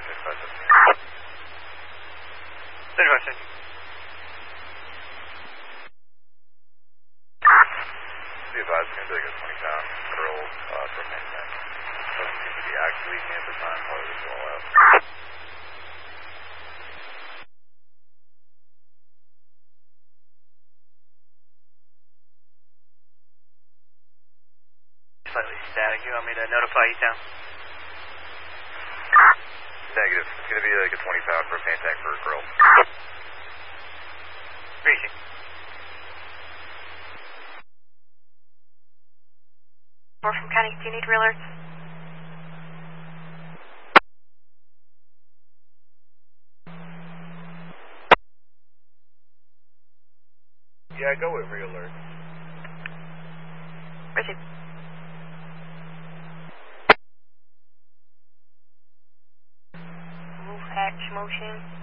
Be advised, it's going to be like a 20-pound girl propane tank. Doesn't seem to be actually leaking at the time while it was all out. Slightly static. You want me to notify you down? Negative. It's going to be like a 20-pound propane tank for a girl. Reaching. More from County, do you need real alerts? Yeah, go with real alert. Receive. Move hatch motion.